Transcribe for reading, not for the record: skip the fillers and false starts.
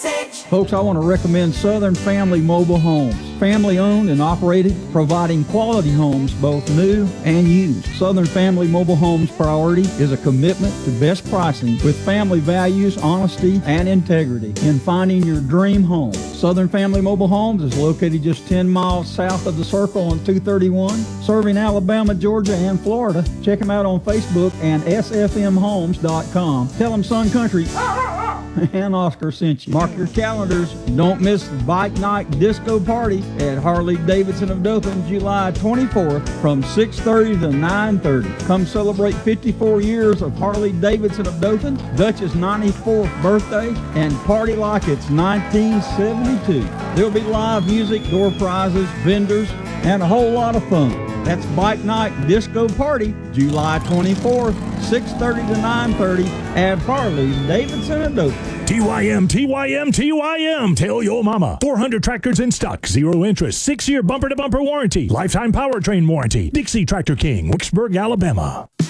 Folks, I want to recommend Southern Family Mobile Homes. Family owned and operated, providing quality homes, both new and used. Southern Family Mobile Homes' priority is a commitment to best pricing with family values, honesty, and integrity in finding your dream home. Southern Family Mobile Homes is located just 10 miles south of the Circle on 231, serving Alabama, Georgia, and Florida. Check them out on Facebook and sfmhomes.com. Tell them Sun Country and Oscar sent you. Mark your calendars. Don't miss the Bike Night Disco Party at Harley-Davidson of Dothan, July 24th from 6:30 to 9:30. Come celebrate 54 years of Harley-Davidson of Dothan, Dutch's 94th birthday, and party like it's 1972. There'll be live music, door prizes, vendors, and a whole lot of fun. That's Bike Night Disco Party, July 24th, 6:30 to 9:30 at Harley-Davidson of Dothan. TYM, TYM, TYM. Tell your mama. 400 tractors in stock, 0 interest, 6-year bumper-to-bumper warranty, lifetime powertrain warranty. Dixie Tractor King, Wicksburg, Alabama.